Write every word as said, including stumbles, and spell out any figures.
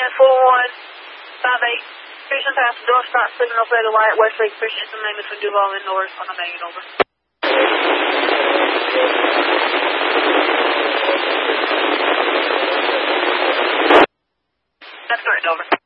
again, four one five eight. Christian past the door, start signal for the Wyatt Westlake, Christian to name is from Duval and Norris on the main, over. That's correct, over.